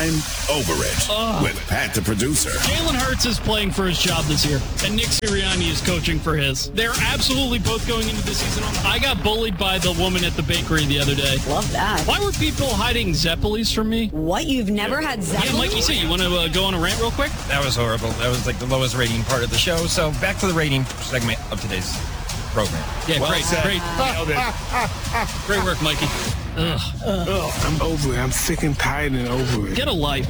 Over It with Pat the producer. Jalen Hurts is playing for his job this year, and Nick Sirianni is coaching for his. They're absolutely both going into the season. I got bullied by the woman at the bakery the other day. Love that. Why were people hiding Zeppelis from me? What? You've never had Zeppelis? Yeah, Mikey, you want to go on a rant real quick? That was horrible. That was like the lowest rating part of the show. So back to the rating segment of today's program. Yeah, Well great. said. Great work, Mikey. I'm over it. I'm sick and tired and over it. Get a life.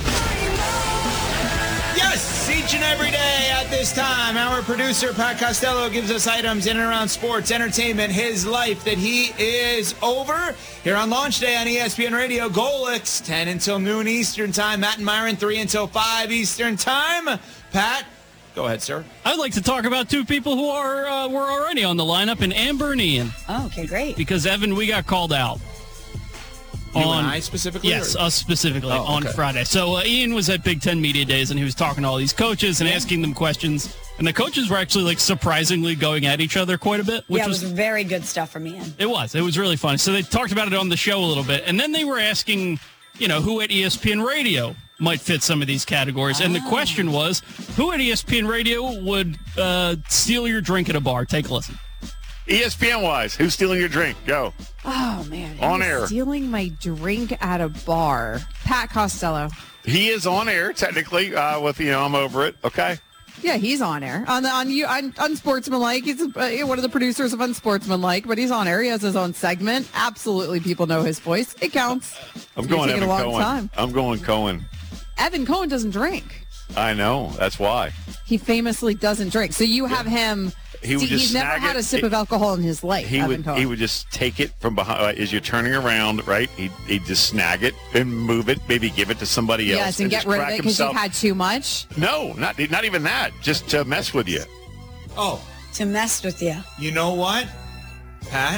Yes, each and every day at this time, our producer, Pat Costello, gives us items in and around sports, entertainment, his life that he is over. Here on launch day on ESPN Radio, Golix, 10 until noon Eastern time. Matt and Myron, 3 until 5 Eastern time. Pat, go ahead, sir. I'd like to talk about two people who were already on the lineup, and Amber and Ian. Oh, okay, great. Because, Evan, we got called out. You and I specifically? Yes, us specifically on okay. Friday. So Ian was at Big Ten Media Days, and he was talking to all these coaches and asking them questions. And the coaches were actually surprisingly going at each other quite a bit. Which it was very good stuff from Ian. It was really funny. So they talked about it on the show a little bit. And then they were asking, who at ESPN Radio might fit some of these categories. And the question was, who at ESPN Radio would steal your drink at a bar? Take a listen. ESPN-wise, who's stealing your drink? Go. Oh, man. On Who's air. stealing my drink at a bar. Pat Costello. He is on air, technically, with, I'm over it. Okay. Yeah, he's on air. On Unsportsmanlike. He's one of the producers of Unsportsmanlike, but he's on air. He has his own segment. Absolutely, people know his voice. It counts. I'm going Evan Cohen. I'm going Cohen. Evan Cohen doesn't drink. I know. That's why. He famously doesn't drink. So you have him... he's never had a sip of alcohol in his life. He would just take it from behind as you're turning around, right? He'd just snag it and move it, maybe give it to somebody else. Yes, and get rid of it because you've had too much. No, not even that. Just to mess with you. Oh. To mess with you. You know what, Pat?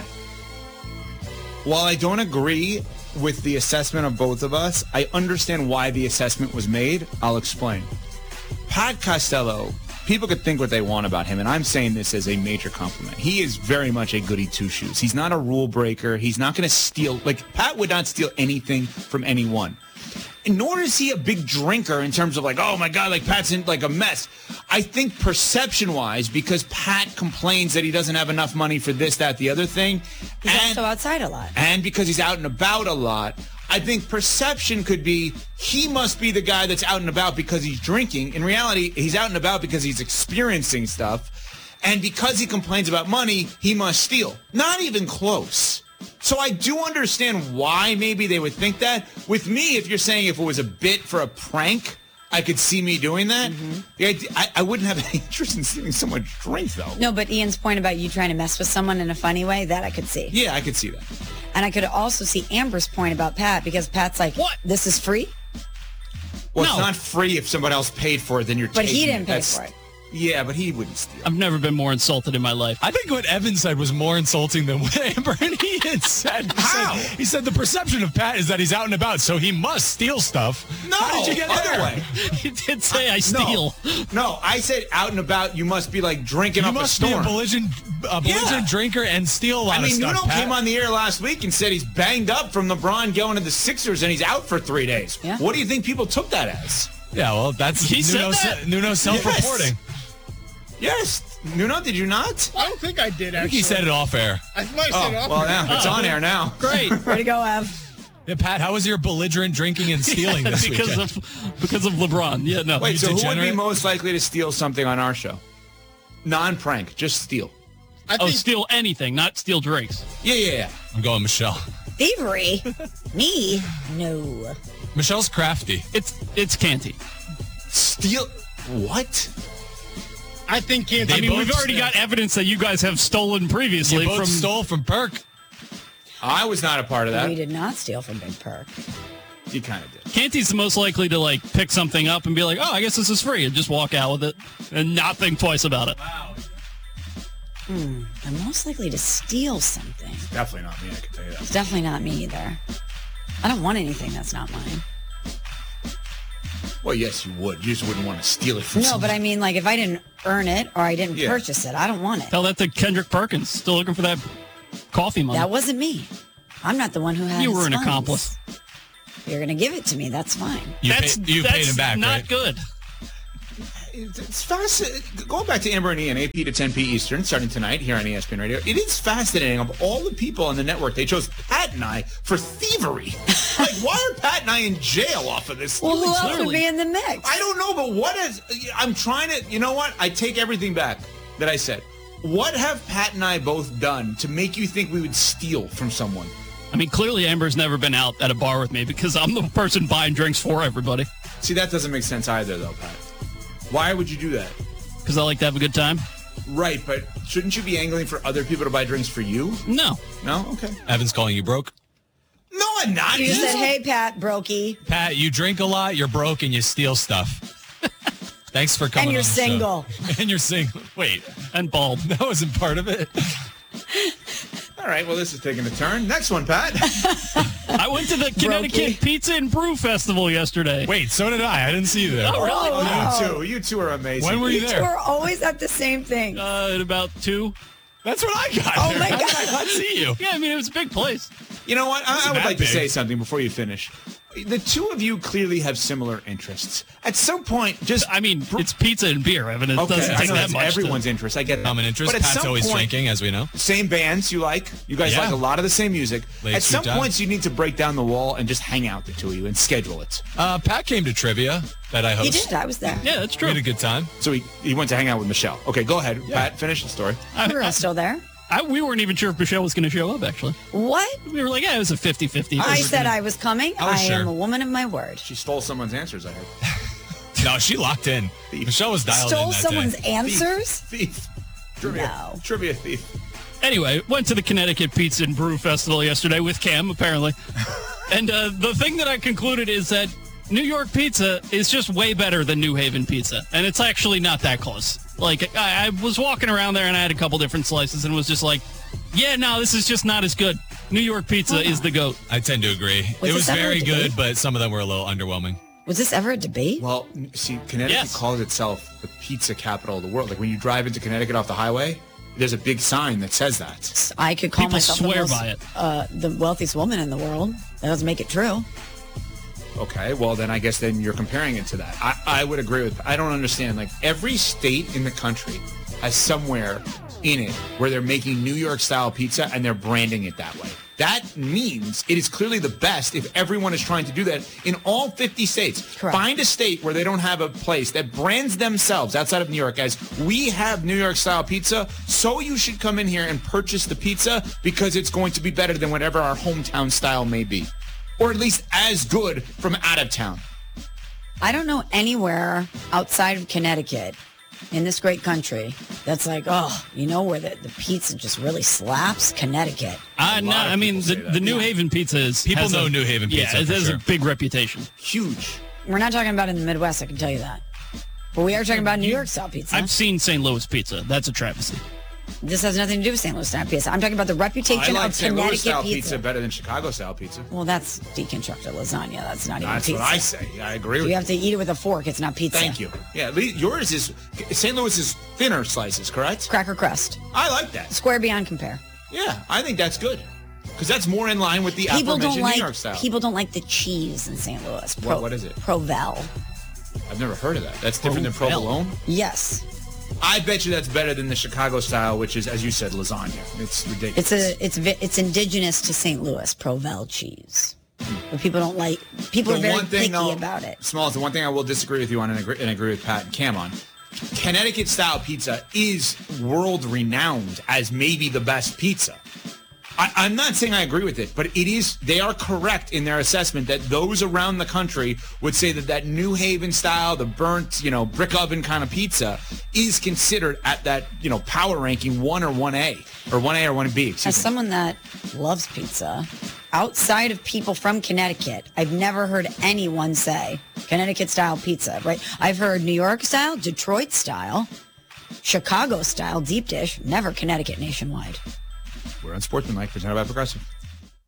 While I don't agree with the assessment of both of us, I understand why the assessment was made. I'll explain. Pat Costello, people could think what they want about him, and I'm saying this as a major compliment. He is very much a goody two-shoes. He's not a rule breaker. He's not going to steal. Pat would not steal anything from anyone. And nor is he a big drinker in terms of oh my God, Pat's in a mess. I think perception-wise, because Pat complains that he doesn't have enough money for this, that, the other thing. He's also outside a lot. And because he's out and about a lot, I think perception could be he must be the guy that's out and about because he's drinking. In reality, he's out and about because he's experiencing stuff. And because he complains about money, he must steal. Not even close. So I do understand why maybe they would think that. With me, if you're saying if it was a bit for a prank, I could see me doing that. Mm-hmm. I wouldn't have any interest in stealing someone's drink, though. No, but Ian's point about you trying to mess with someone in a funny way, that I could see. Yeah, I could see that. And I could also see Amber's point about Pat, because Pat's like, what? This is free? Well, no. It's not free if somebody else paid for it, then you're taking it. But he didn't pay for it. Yeah, but he wouldn't steal. I've never been more insulted in my life. I think what Evan said was more insulting than what Amber and Ian said. He said the perception of Pat is that he's out and about, so he must steal stuff. No, how did you get other there? way. He did say I steal. No, I said out and about. You must be drinking up a storm. You must be a belligerent drinker and steal a lot of stuff. Nuno came on the air last week and said he's banged up from LeBron going to the Sixers and he's out for 3 days. Yeah. What do you think people took that as? Yeah, well, that's Nuno self-reporting. Yes. Nuno, did you not? I don't think I did, actually. I think he said it off air. I might have said it off air. Well, it's on air now. Great. Way to go, Ev. Yeah, Pat, how was your belligerent drinking and stealing this weekend? Because of LeBron. Yeah, no. Wait, so who would be most likely to steal something on our show? Non-prank, just steal. Steal anything, not steal drinks. Yeah. I'm going Michelle. Thievery? Me? No. Michelle's crafty. It's Canty. Steal? What? I think Canty. I mean, we've already got evidence that you guys have stolen previously. You both stole from Perk. I was not a part of that. We did not steal from Big Perk. You kind of did. Canty's the most likely to pick something up and be like, oh, I guess this is free, and just walk out with it and not think twice about it. Wow. I'm most likely to steal something. It's definitely not me, I can tell you that. It's definitely not me either. I don't want anything that's not mine. Well, yes, you would. You just wouldn't want to steal it from No, someone. but I mean, if I didn't earn it or I didn't purchase it, I don't want it. Tell that to Kendrick Perkins. Still looking for that coffee money. That wasn't me. I'm not the one who had You were an funds. accomplice. you're going to give it to me. That's fine. You paid him back, not right? good. It's fascinating. Going back to Amber and Ian, 8 p to 10 p Eastern, starting tonight here on ESPN Radio. It is fascinating. Of all the people on the network, they chose Pat and I for thievery. Like, why are Pat and I in jail off of this? Well, who else would be in the mix? I don't know, but what is... I'm trying to... You know what? I take everything back that I said. What have Pat and I both done to make you think we would steal from someone? I mean, clearly Amber's never been out at a bar with me because I'm the person buying drinks for everybody. See, that doesn't make sense either, though, Pat. Why would you do that? Because I like to have a good time. Right, but shouldn't you be angling for other people to buy drinks for you? No. No? Okay. Evan's calling you broke. No, I'm not. You said, hey, Pat, brokey. Pat, you drink a lot, you're broke, and you steal stuff. Thanks for coming And you're on the single. show. And you're single. Wait, and bald. That wasn't part of it. All right, well, this is taking a turn. Next one, Pat. I went to the Connecticut Pizza and Brew Festival yesterday. Wait, so did I. I didn't see you there. Oh, really? Oh, wow. You two are amazing. When were you there? We're always at the same thing. At about 2. That's what I got. Oh, there. my How God. did I not see you? Yeah, I mean, it was a big place. You know what? I would that like to big. say something before you finish. The two of you clearly have similar interests. At some point, just... I mean, it's pizza and beer, Evan. It Okay, doesn't I take know that that's much. everyone's interest. I get that. Common interest. But at Pat's some always point, drinking, as we know. Same bands you like. You guys Yeah. like a lot of the same music. Late At some Sweet Time. points, you need to break down the wall and just hang out, the two of you, and schedule it. Pat came to trivia that I He host. did. I was there. Yeah, that's We true. had a good time. So he went to hang out with Michelle. Okay, go ahead, Pat. Finish the story. We were all still there. We weren't even sure if Michelle was going to show up, actually. What? We were like, yeah, it was a 50-50. I said I was coming. I was I sure. am a woman of my word. She stole someone's answers, I heard. No, she locked in. Michelle was dialed in Stole that someone's day. answers? Thief. Trivia. No. Trivia thief. Anyway, went to the Connecticut Pizza and Brew Festival yesterday with Cam, apparently. And the thing that I concluded is that New York pizza is just way better than New Haven pizza. And it's actually not that close. Like, I was walking around there and I had a couple different slices and was just like, yeah, no, this is just not as good. New York pizza is the GOAT. I tend to agree. Was it was this ever very a debate? good, but some of them were a little underwhelming. Was this ever a debate? Well, see, Connecticut Yes. calls itself the pizza capital of the world. Like when you drive into Connecticut off the highway, there's a big sign that says that. I could call People myself swear the, most, by it. The wealthiest woman in the world. That doesn't make it true. Okay, well then I guess then you're comparing it to that. I would agree with. I don't understand. Like every state in the country has somewhere in it where they're making New York style pizza and they're branding it that way. That means it is clearly the best if everyone is trying to do that in all 50 states. Correct. Find a state where they don't have a place that brands themselves outside of New York as we have New York style pizza, so you should come in here and purchase the pizza because it's going to be better than whatever our hometown style may be. Or at least as good from out of town. I don't know anywhere outside of Connecticut in this great country that's like, oh, you know where the pizza just really slaps? Connecticut. No, I mean, the New Haven pizza is... People has know a- New Haven pizza Yeah, it for has sure. a big reputation. Huge. We're not talking about in the Midwest, I can tell you that. But we are talking about New York style pizza. I've seen St. Louis pizza. That's a travesty. This has nothing to do with St. Louis style pizza. I'm talking about the I reputation like of St. Louis Connecticut style pizza. pizza better than Chicago style pizza. Well, that's deconstructed lasagna. That's not even That's pizza. what I say. I agree with You have to eat it with a fork. It's not pizza. Thank you. Yeah, yours is St. Louis is thinner slices, correct? Cracker crust. I like that. Square beyond compare. Yeah, I think that's good because that's more in line with the People don't aforementioned like New York style. people don't like the cheese in St. Louis. What is it? Provel. I've never heard of that. That's different than Provel. provolone. Yes. I bet you that's better than the Chicago style, which is, as you said, lasagna. It's ridiculous. It's indigenous to St. Louis, Provel cheese. But people don't like. People are very picky about it. Smalls, the one thing I will disagree with you on and agree with Pat and Cam on. Connecticut style pizza is world renowned as maybe the best pizza. I'm not saying I agree with it, but it is. They are correct in their assessment that those around the country would say that New Haven style, the burnt, brick oven kind of pizza is considered at that, power ranking 1 or 1A or 1A or 1B. Excuse As me. someone that loves pizza, outside of people from Connecticut, I've never heard anyone say Connecticut style pizza, right? I've heard New York style, Detroit style, Chicago style, deep dish, never Connecticut nationwide. We're on Sportsmanlike, presented by Progressive.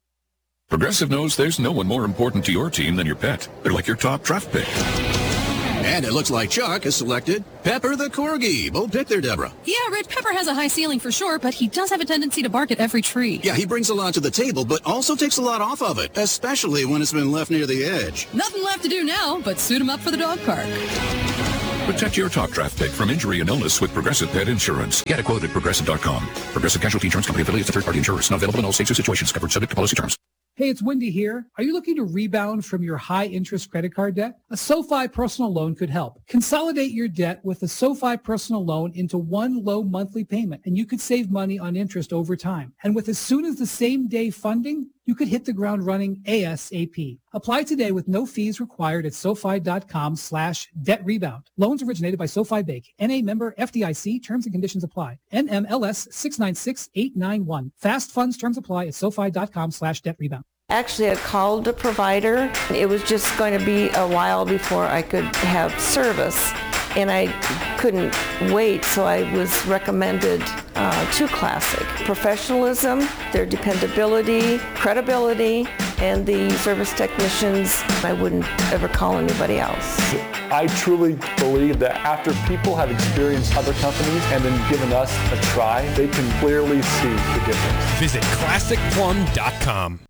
Progressive knows there's no one more important to your team than your pet. They're like your top draft pick. And it looks like Chuck has selected Pepper the Corgi. Bold pick there, Deborah. Yeah, Red Pepper has a high ceiling for sure, but he does have a tendency to bark at every tree. Yeah, he brings a lot to the table, but also takes a lot off of it, especially when it's been left near the edge. Nothing left to do now but suit him up for the dog park. Protect your top draft pick from injury and illness with Progressive Pet Insurance. Get a quote at Progressive.com. Progressive Casualty Insurance Company affiliates and third-party insurers. Not available in all states or situations. Covered subject to policy terms. Hey, it's Wendy here. Are you looking to rebound from your high-interest credit card debt? A SoFi personal loan could help. Consolidate your debt with a SoFi personal loan into one low monthly payment, and you could save money on interest over time. And with as soon as the same day funding, you could hit the ground running ASAP. Apply today with no fees required at SoFi.com/debt rebound. Loans originated by SoFi Bank. NA member FDIC. Terms and conditions apply. NMLS 696891. Fast funds terms apply at SoFi.com/debt rebound. Actually, I called the provider. It was just going to be a while before I could have service, and I couldn't wait, so I was recommended to Classic. Professionalism, their dependability, credibility, and the service technicians, I wouldn't ever call anybody else. I truly believe that after people have experienced other companies and then given us a try, they can clearly see the difference. Visit ClassicPlum.com.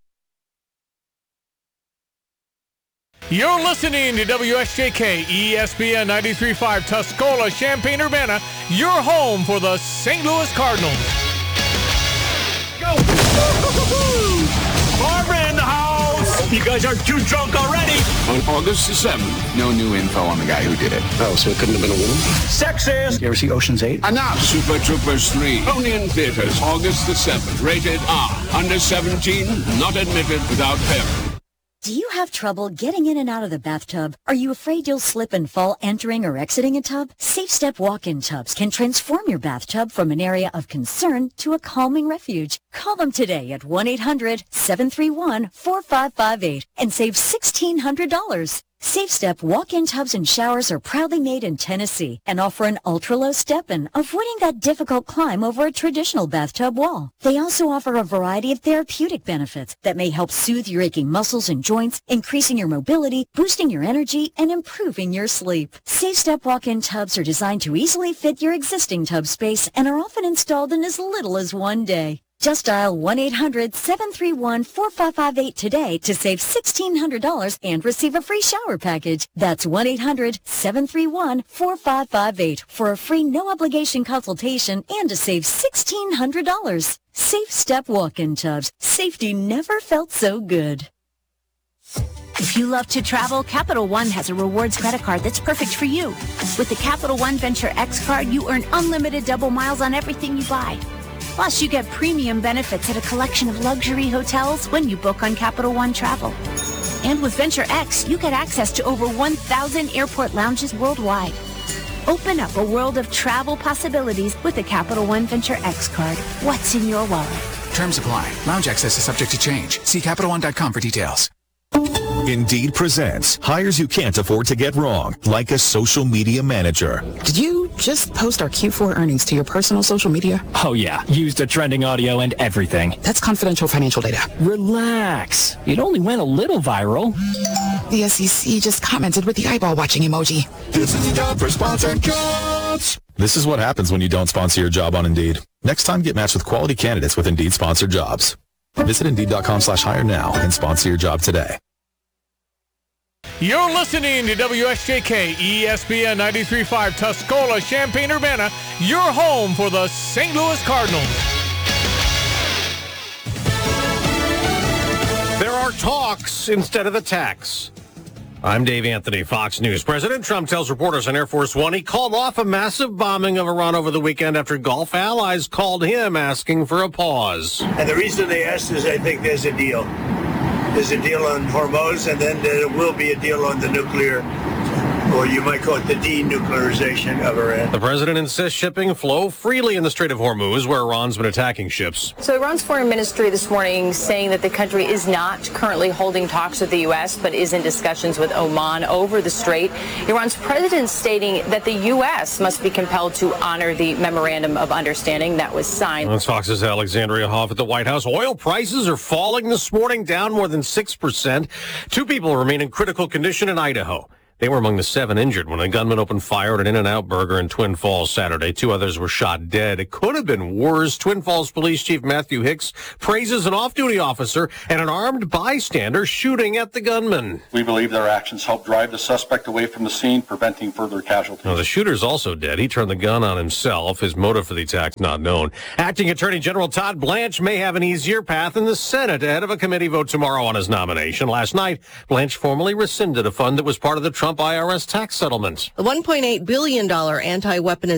You're listening to WSJK ESPN 93.5 Tuscola, Champaign-Urbana, your home for the St. Louis Cardinals. Go! Barbara in the house! You guys are too drunk already! On August the 7th, no new info on the guy who did it. Oh, so it couldn't have been a woman? Sexist! You ever see Ocean's 8? Enough! Super Troopers 3, only in theaters, August the 7th. Rated R. Under 17, not admitted without parent. Do you have trouble getting in and out of the bathtub? Are you afraid you'll slip and fall entering or exiting a tub? Safe Step walk-in tubs can transform your bathtub from an area of concern to a calming refuge. Call them today at 1-800-731-4558 and save $1,600. Safe Step walk-in tubs and showers are proudly made in Tennessee and offer an ultra-low step-in, avoiding that difficult climb over a traditional bathtub wall. They also offer a variety of therapeutic benefits that may help soothe your aching muscles and joints, increasing your mobility, boosting your energy, and improving your sleep. Safe Step walk-in tubs are designed to easily fit your existing tub space and are often installed in as little as one day. Just dial 1-800-731-4558 today to save $1,600 and receive a free shower package. That's 1-800-731-4558 for a free no-obligation consultation and to save $1,600. Safe Step walk-in tubs. Safety never felt so good. If you love to travel, Capital One has a rewards credit card that's perfect for you. With the Capital One Venture X card, you earn unlimited double miles on everything you buy. Plus, you get premium benefits at a collection of luxury hotels when you book on Capital One Travel. And with Venture X, you get access to over 1,000 airport lounges worldwide. Open up a world of travel possibilities with the Capital One Venture X card. What's in your wallet? Terms apply. Lounge access is subject to change. See CapitalOne.com for details. Indeed presents hires you can't afford to get wrong, like a social media manager. Did you just post our Q4 earnings to your personal social media? Oh yeah, used a trending audio and everything. That's confidential financial data. Relax. It only went a little viral. The SEC just commented with the eyeball watching emoji. This is the job for sponsored jobs. This is what happens when you don't sponsor your job on Indeed. Next time, get matched with quality candidates with Indeed sponsored jobs. Visit Indeed.com/hire now and sponsor your job today. You're listening to WSJK ESPN 93.5 Tuscola, Champaign-Urbana, your home for the St. Louis Cardinals. There are talks instead of attacks. I'm Dave Anthony, Fox News. President Trump tells reporters on Air Force One he called off a massive bombing of Iran over the weekend after Gulf allies called him asking for a pause. And the reason they asked is I think there's a deal. There's a deal on Hormuz, and then there will be a deal on the nuclear, or you might call it the denuclearization of Iran. The president insists shipping flow freely in the Strait of Hormuz, where Iran's been attacking ships. So Iran's foreign ministry this morning saying that the country is not currently holding talks with the U.S., but is in discussions with Oman over the strait. Iran's president stating that the U.S. must be compelled to honor the memorandum of understanding that was signed. That's Fox's Alexandria Hoff at the White House. Oil prices are falling this morning, down more than 6%. 2 people remain in critical condition in Idaho. They were among the 7 injured when a gunman opened fire at an In-N-Out Burger in Twin Falls Saturday. 2 others were shot dead. It could have been worse. Twin Falls Police Chief Matthew Hicks praises an off-duty officer and an armed bystander shooting at the gunman. We believe their actions helped drive the suspect away from the scene, preventing further casualties. Now, the shooter's also dead. He turned the gun on himself. His motive for the attack's not known. Acting Attorney General Todd Blanche may have an easier path in the Senate ahead of a committee vote tomorrow on his nomination. Last night, Blanche formally rescinded a fund that was part of the Trump IRS tax settlement. The $1.8 billion anti-weaponization